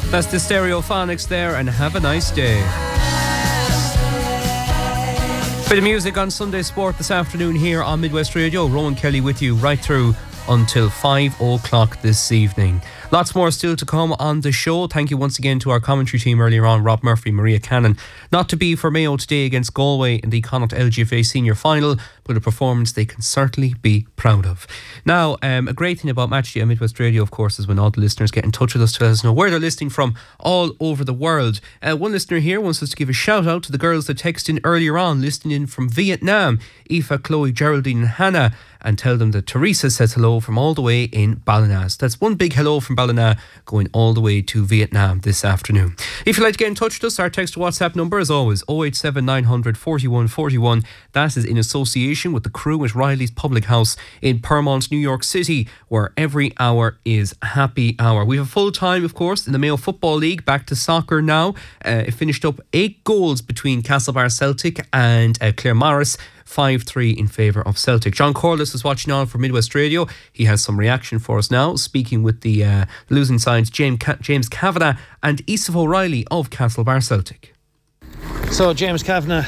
That's the Stereophonics there, and have a nice day. Bit of music on Sunday Sport this afternoon here on Midwest Radio. Rowan Kelly with you right through until 5 o'clock this evening. Lots more still to come on the show. Thank you once again to our commentary team earlier on, Rob Murphy, Maria Cannon. Not to be for Mayo today against Galway in the Connacht LGFA Senior Final, but a performance they can certainly be proud of. Now, a great thing about Match Day on Midwest Radio, of course, is when all the listeners get in touch with us to let us know where they're listening from all over the world. One listener here wants us to give a shout out to the girls that texted in earlier on, listening in from Vietnam, Aoife, Chloe, Geraldine and Hannah, and tell them that Teresa says hello from all the way in Ballina. That's one big hello from Ballina going all the way to Vietnam this afternoon. If you'd like to get in touch with us, our text to WhatsApp number is always 087 900 41 41. That is in association with the crew at Riley's Public House in Permont, New York City, where every hour is happy hour. We have a full time, of course, in the Mayo Football League. Back to soccer now. It finished up 8 goals between Castlebar Celtic and Claremorris. 5-3 in favour of Celtic. John Corliss is watching on for Midwest Radio. He has some reaction for us now, speaking with the losing sides James Kavanagh and Isaac O'Reilly of Castlebar Celtic. So James Kavanagh,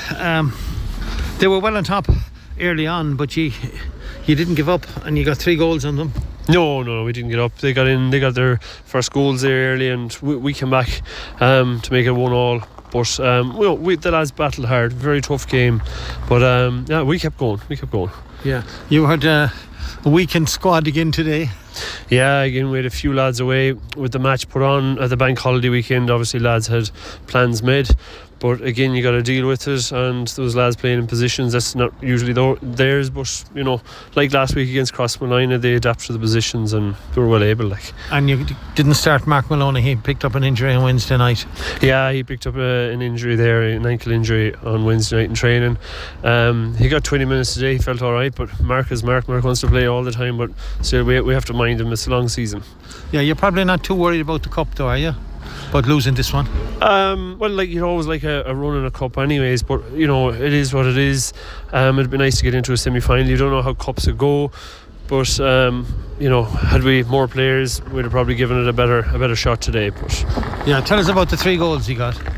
they were well on top early on, but you didn't give up and you got 3 goals on them. No, we didn't get up. They got their first goals there early, and we came back to make it 1-1. But the lads battled hard. Very tough game, but we kept going. Yeah, you had a weekend squad again today. Yeah, again we had a few lads away with the match put on at the bank holiday weekend. Obviously lads had plans made, but again you got to deal with it, and those lads playing in positions that's not usually theirs, but you know, like last week against Crossmolina, they adapted to the positions and they were well able. And you didn't start Mark Maloney. He picked up an injury on Wednesday night. Yeah, he picked up an injury there, an ankle injury on Wednesday night in training. He got 20 minutes today. He felt alright, but Mark wants to play all the time, but still we have to mind him. It's a long season. Yeah, you're probably not too worried about the cup though, are you? About losing this one? Well, you'd always like a run in a cup anyways, but you know, it is what it is. It'd be nice to get into a semi-final. You don't know how cups would go, but you know, had we more players, we'd have probably given it a better shot today. But yeah, tell us about the 3 goals you got.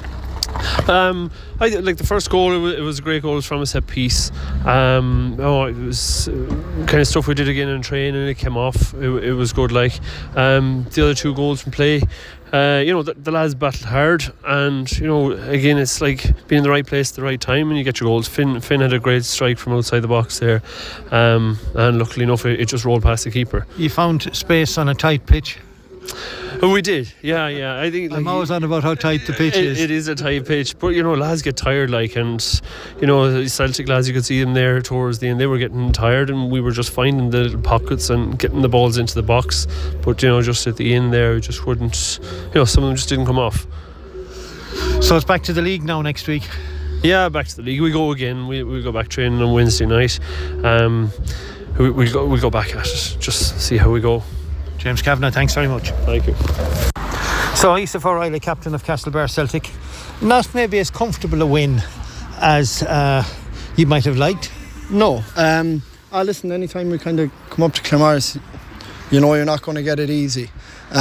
I like the first goal. It was a great goal. It was from a set piece. It was kind of stuff we did again in training. It came off. It was good. The other 2 goals from play. You know, the lads battled hard, and you know, again, it's like being in the right place at the right time, and you get your goals. Finn had a great strike from outside the box there, and luckily enough, it just rolled past the keeper. You found space on a tight pitch. Oh, we did, yeah. I think I'm always on about how tight the pitch is. It is a tight pitch, but you know, lads get tired, and you know, the Celtic lads, you could see them there towards the end. They were getting tired, and we were just finding the little pockets and getting the balls into the box. But you know, just at the end there, we just wouldn't. You know, some of them just didn't come off. So it's back to the league now next week. Yeah, back to the league. We go again. We go back training on Wednesday night. We'll go back at it. Just see how we go. James Kavanagh, thanks very much. Thank you. So Isaac O'Reilly, captain of Castlebar Celtic, not maybe as comfortable a win as you might have liked. No. Listen, anytime we kind of come up to Claremorris, you know you're not going to get it easy.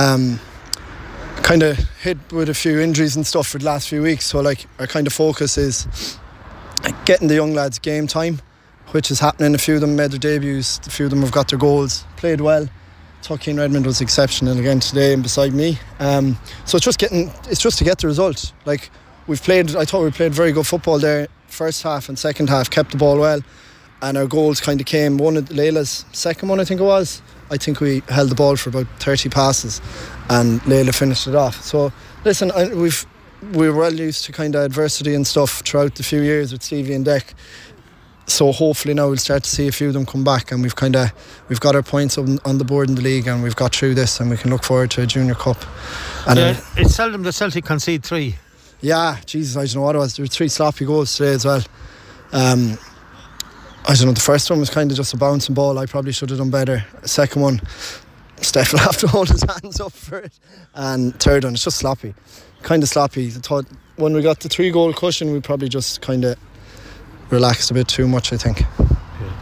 Kind of hit with a few injuries and stuff for the last few weeks, so our kind of focus is getting the young lads game time, which is happening. A few of them made their debuts, a few of them have got their goals, played well. Tucky and Redmond was exceptional again today and beside me. So it's just to get the result. I thought we played very good football there first half, and second half kept the ball well, and our goals kind of came. One of Leila's second one, I think it was. I think we held the ball for about 30 passes and Leila finished it off. So listen, we were well used to kind of adversity and stuff throughout the few years with Stevie and Deck. So hopefully now we'll start to see a few of them come back, and we've got our points on the board in the league, and we've got through this, and we can look forward to a junior cup. And it's seldom the Celtic concede 3. Yeah, Jesus, I don't know what it was. There were 3 sloppy goals today as well. I don't know, the first one was kind of just a bouncing ball. I probably should have done better. The second one, Steph will have to hold his hands up for it. And third one, it's just sloppy. Kind of sloppy. I thought when we got the 3-goal cushion, we probably just kind of relaxed a bit too much, I think.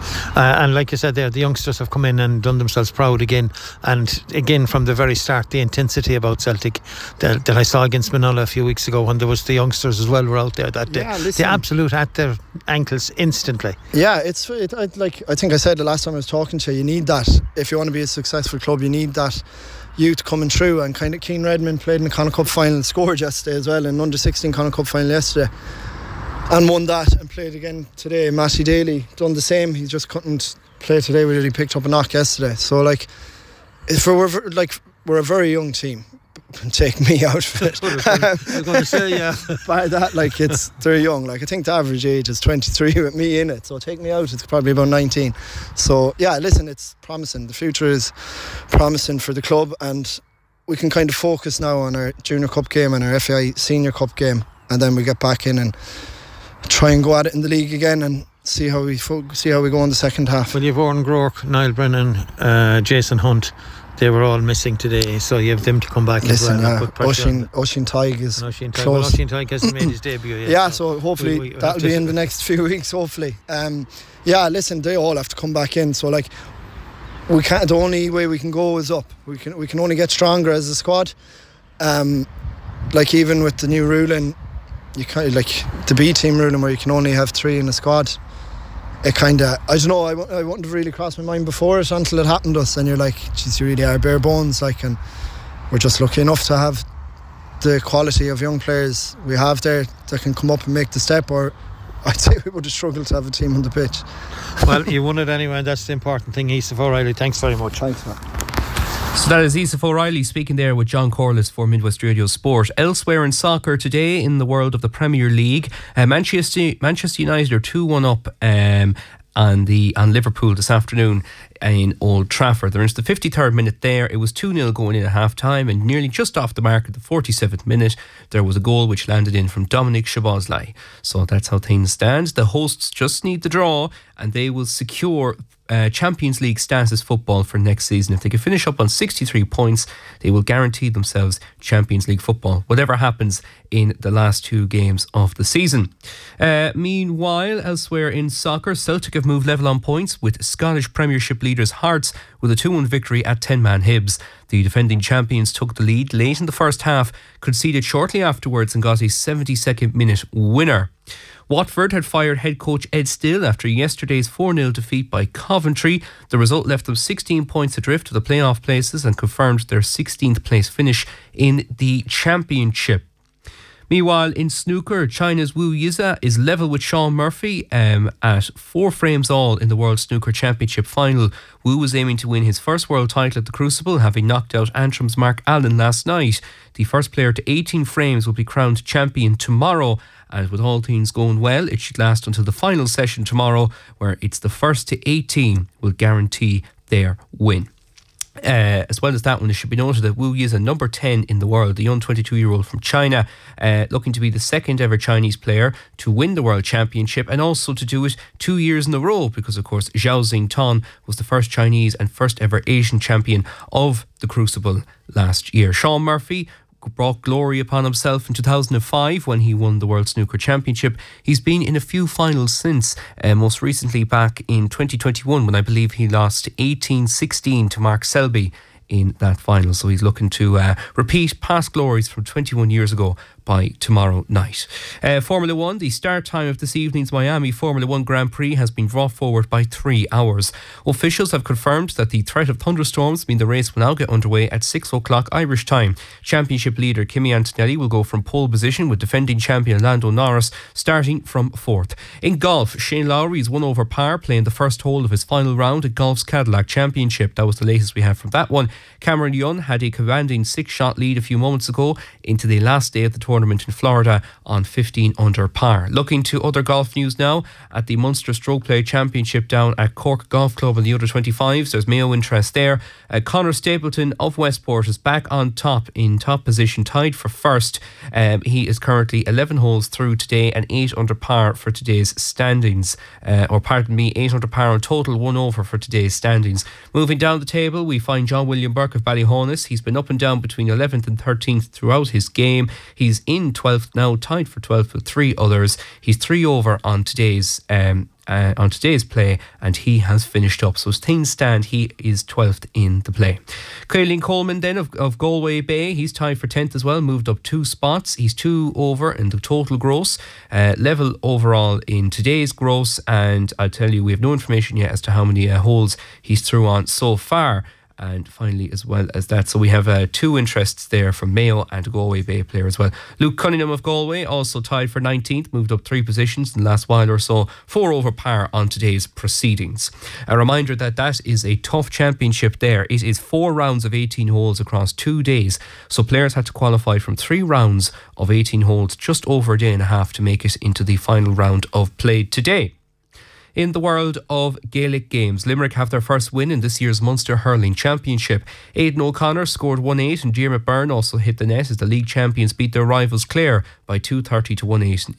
And like you said there, the youngsters have come in and done themselves proud again. And again, from the very start, the intensity about Celtic that I saw against Manola a few weeks ago, when there was the youngsters as well were out there that day. The absolute at their ankles instantly. Yeah, I think I said the last time I was talking to you, you need that. If you want to be a successful club, you need that youth coming through. And kind of Keane Redmond played in the Connacht Cup final, scored yesterday as well in under 16 Connacht Cup final yesterday, and won that, and played again today. Matty Daly done the same. He just couldn't play today. We really picked up a knock yesterday. So we're a very young team. Take me out of it. I was going to say, yeah. By that, they're young. I think the average age is 23 with me in it. So take me out, it's probably about 19. So yeah, listen, it's promising. The future is promising for the club, and we can kind of focus now on our Junior Cup game and our FAI Senior Cup game, and then we get back in and try and go at it in the league again and see how we go in the second half. Well, you've Oran Groark, Niall Brennan, Jason Hunt. They were all missing today, so you have them to come back as well. Oisín Tadhg is close. Oisín Tadhg hasn't made his debut yet. Yeah, so hopefully that'll be in the next few weeks, hopefully. Listen, they all have to come back in, so we can't. The only way we can go is up. We can only get stronger as a squad. Even with the new ruling, you kind of the B team ruling where you can only have 3 in a squad. It kind of, I don't know, I wouldn't have really crossed my mind before it until it happened to us, and you're like, geez, you really are bare bones, and we're just lucky enough to have the quality of young players we have there that can come up and make the step, or I'd say we would have struggled to have a team on the pitch. Well, you won it anyway, and that's the important thing. Easton O'Reilly, thanks very much. Thanks, man. So that is Easton O'Reilly speaking there with John Corliss for Midwest Radio Sport. Elsewhere in soccer today, in the world of the Premier League, Manchester United are 2-1 up on Liverpool this afternoon in Old Trafford. They're into the 53rd minute there. It was 2-0 going in at half time, and nearly just off the mark at the 47th minute there was a goal which landed in from Dominic Szoboszlai. So that's how things stand. The hosts just need the draw and they will secure Champions League status football for next season. If they can finish up on 63 points, they will guarantee themselves Champions League football, whatever happens in the last 2 games of the season. Meanwhile, elsewhere in soccer, Celtic have moved level on points with Scottish Premiership leaders Hearts with a 2-1 victory at 10-man Hibs. The defending champions took the lead late in the first half, conceded shortly afterwards and got a 72nd minute winner. Watford had fired head coach Ed Still after yesterday's 4-0 defeat by Coventry. The result left them 16 points adrift to the playoff places and confirmed their 16th place finish in the championship. Meanwhile, in snooker, China's Wu Yiza is level with Sean Murphy at 4 frames all in the World Snooker Championship final. Wu was aiming to win his first world title at the Crucible, having knocked out Antrim's Mark Allen last night. The first player to 18 frames will be crowned champion tomorrow, and with all things going well, it should last until the final session tomorrow, where it's the first to 18 will guarantee their win. As well as that one, it should be noted that Wu Yiza, number 10 in the world, the young 22-year-old from China, looking to be the second ever Chinese player to win the World Championship, and also to do it 2 years in a row, because of course Zhao Xingtan was the first Chinese and first ever Asian champion of the Crucible last year. Sean Murphy brought glory upon himself in 2005 when he won the World Snooker Championship. He's been in a few finals since, most recently back in 2021 when I believe he lost 18-16 to Mark Selby in that final. So he's looking to repeat past glories from 21 years ago by tomorrow night. Formula 1, the start time of this evening's Miami Formula 1 Grand Prix has been brought forward by 3 hours. Officials have confirmed that the threat of thunderstorms mean the race will now get underway at 6 o'clock Irish time. Championship leader Kimi Antonelli will go from pole position with defending champion Lando Norris starting from 4th. In golf, Shane Lowry is 1 over par playing the first hole of his final round at golf's Cadillac Championship. That was the latest we have from that one. Cameron Young had a commanding 6-shot lead a few moments ago into the last day of the tournament in Florida on 15 under par. Looking to other golf news now, at the Munster Stroke Play Championship down at Cork Golf Club in the under 25s, there's Mayo interest there. Conor Stapleton of Westport is back on top, in top position, tied for first. He is currently 11 holes through today and 8 under par for today's standings. 8 under par on total, 1 over for today's standings. Moving down the table, we find John William Burke of Ballyhonus. He's been up and down between 11th and 13th throughout his game. He's in 12th now, tied for 12th with 3 others. He's 3 over on today's on today's play, and he has finished up. So as things stand, he is 12th in the play. Caoilín Coleman then of Galway Bay, he's tied for 10th as well, moved up 2 spots. He's 2 over in the total gross, level overall in today's gross, and I'll tell you, we have no information yet as to how many holes he's through on so far. And finally, as well as that, so we have 2 interests there from Mayo and a Galway Bay player as well. Luke Cunningham of Galway also tied for 19th, moved up 3 positions in the last while or so, 4 over par on today's proceedings. A reminder that is a tough championship there. It is 4 rounds of 18 holes across 2 days, so players had to qualify from 3 rounds of 18 holes, just over a day and a half, to make it into the final round of play today. In the world of Gaelic games, Limerick have their first win in this year's Munster Hurling Championship. Aidan O'Connor scored 1-8 and Diarmaid Byrne also hit the net as the league champions beat their rivals Clare by 230 to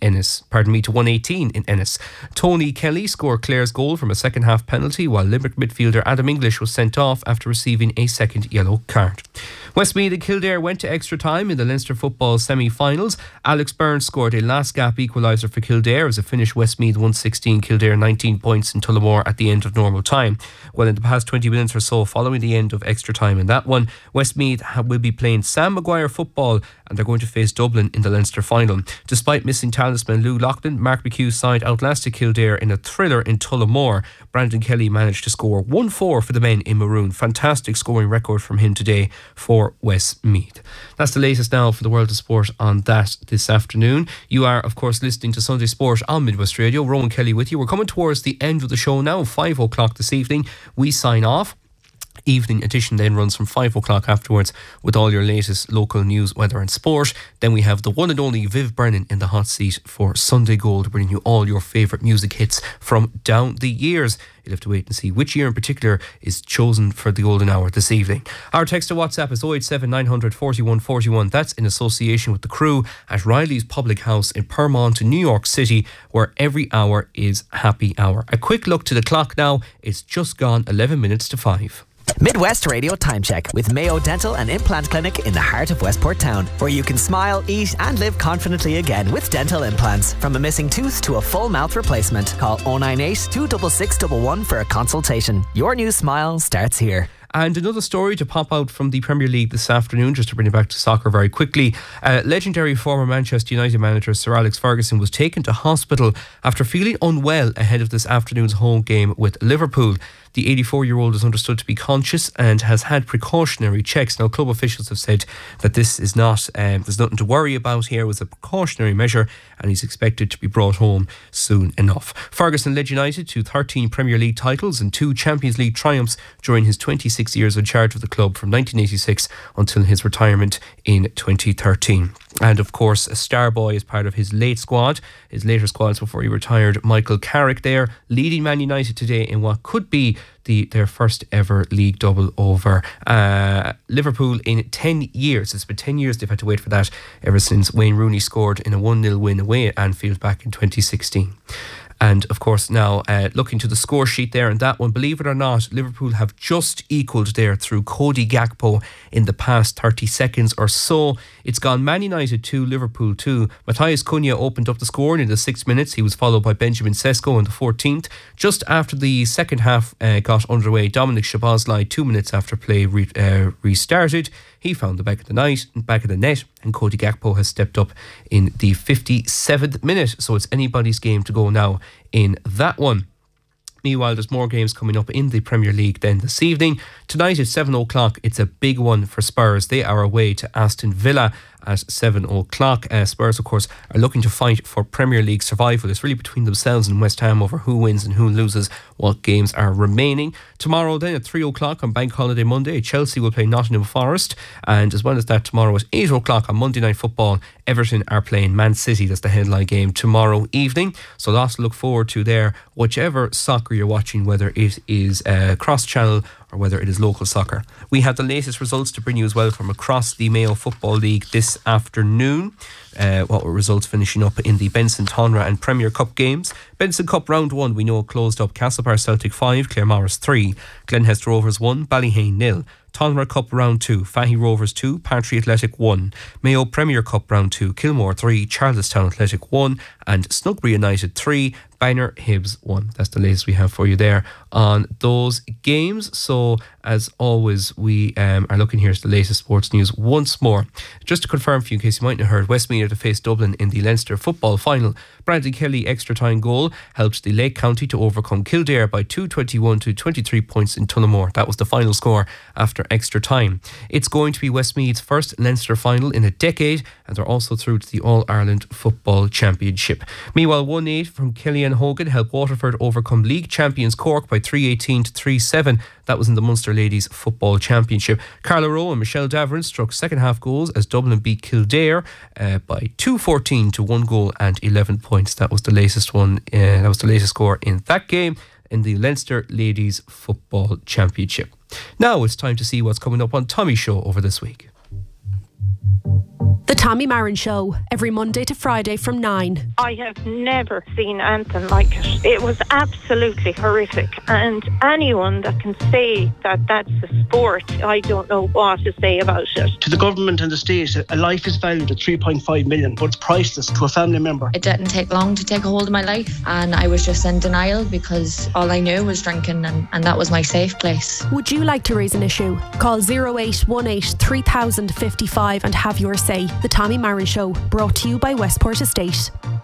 118 in Ennis. Tony Kelly scored Clare's goal from a second half penalty, while Limerick midfielder Adam English was sent off after receiving a second yellow card. Westmeath and Kildare went to extra time in the Leinster football semi-finals. Alex Burns scored a last gap equaliser for Kildare as it finished Westmeath 116, Kildare 19 points in Tullamore at the end of normal time. Well, in the past 20 minutes or so following the end of extra time in that one, Westmeath will be playing Sam Maguire football, and they're going to face Dublin in the Leinster final. Despite missing talisman Lou Loughlin, Mark McHugh's side outlasted Kildare in a thriller in Tullamore. Brandon Kelly managed to score 1-4 for the men in maroon. Fantastic scoring record from him today for Westmeath. That's the latest now for the world of sport on that this afternoon. You are, of course, listening to Sunday Sport on Midwest Radio. Rowan Kelly with you. We're coming towards the end of the show now, 5 o'clock this evening. We sign off. Evening edition then runs from 5 o'clock afterwards with all your latest local news, weather and sport. Then we have the one and only Viv Brennan in the hot seat for Sunday Gold, bringing you all your favourite music hits from down the years. You'll have to wait and see which year in particular is chosen for the golden hour this evening. Our text to WhatsApp is 087 900 41 41. That's in association with the crew at Riley's Public House in Permont in New York City, where every hour is happy hour. A quick look to the clock now. It's just gone 11 minutes to 5. Midwest Radio Time Check with Mayo Dental and Implant Clinic in the heart of Westport Town, where you can smile, eat and live confidently again with dental implants. From a missing tooth to a full mouth replacement, call 098 266 111 for a consultation. Your new smile starts here. And another story to pop out from the Premier League this afternoon, just to bring it back to soccer very quickly. Legendary former Manchester United manager Sir Alex Ferguson was taken to hospital after feeling unwell ahead of this afternoon's home game with Liverpool. The 84-year-old is understood to be conscious and has had precautionary checks. Now, club officials have said that this is not, there's nothing to worry about here. It was a precautionary measure and he's expected to be brought home soon enough. Ferguson led United to 13 Premier League titles and 2 Champions League triumphs during his 26 years in charge of the club from 1986 until his retirement in 2013. And of course, a star boy as part of his later squads before he retired, Michael Carrick there, leading Man United today in what could be their first ever league double over Liverpool in 10 years. It's been 10 years they've had to wait for that ever since Wayne Rooney scored in a 1-0 win away at Anfield back in 2016. And of course now looking to the score sheet there and that one, believe it or not, Liverpool have just equalled there through Cody Gakpo in the past 30 seconds or so. It's gone Man United 2, Liverpool 2. Matthias Cunha opened up the score in the 6 minutes. He was followed by Benjamin Sesko in the 14th. Just after the second half got underway, Dominic Szoboszlai, 2 minutes after play restarted, he found the back of the net, and Cody Gakpo has stepped up in the 57th minute. So it's anybody's game to go now in that one. Meanwhile, there's more games coming up in the Premier League then this evening. Tonight at 7 o'clock, it's a big one for Spurs. They are away to Aston Villa at 7 o'clock. Spurs, of course, are looking to fight for Premier League survival. It's really between themselves and West Ham over who wins and who loses what games are remaining. Tomorrow then at 3 o'clock on Bank Holiday Monday, Chelsea will play Nottingham Forest. And as well as that, tomorrow at 8 o'clock on Monday Night Football, Everton are playing Man City. That's the headline game tomorrow evening. So lots to look forward to there, whichever soccer you're watching, whether it is cross-channel or whether it is local soccer. We have the latest results to bring you as well from across the Mayo Football League this afternoon. What were results finishing up in the Benson, Tonra and Premier Cup games. Benson Cup round 1, we know, closed up. Castlebar Celtic 5, Claremorris 3, Glenhest Rovers 1, Ballyhane 0. Tonra Cup round 2, Fahy Rovers 2, Partry Athletic 1. Mayo Premier Cup round 2, Kilmore 3, Charlestown Athletic 1 and Snugbury United 3, Bangor Hibs 1. That's the latest we have for you there on those games. So as always, we are looking here at the latest sports news once more. Just to confirm for you, in case you might not have heard, Westmeath to face Dublin in the Leinster football final. Bradley Kelly extra time goal helped the Lake County to overcome Kildare by 221 to 23 points in Tullamore. That was the final score after extra time. It's going to be Westmeath's first Leinster final in a decade, and they're also through to the All-Ireland Football Championship. Meanwhile, 1-8 from Killian Hogan helped Waterford overcome league champions Cork by 318 to 3-7. That was in the Munster Ladies Football Championship. Carla Rowe and Michelle Davern struck second half goals as Dublin beat Kildare by 2-14 to 1 goal and 11 points. That was the latest one. That was the latest score in that game in the Leinster Ladies Football Championship. Now it's time to see what's coming up on Tommy's show over this week. The Tommy Marin Show, every Monday to Friday from 9. I have never seen anything like it. It was absolutely horrific. And anyone that can say that that's a sport, I don't know what to say about it. To the government and the state, a life is valued at 3.5 million, but it's priceless to a family member. It didn't take long to take a hold of my life, and I was just in denial because all I knew was drinking, and that was my safe place. Would you like to raise an issue? Call 0818 3055 and have your say. The Tommy Marin Show, brought to you by Westport Estate.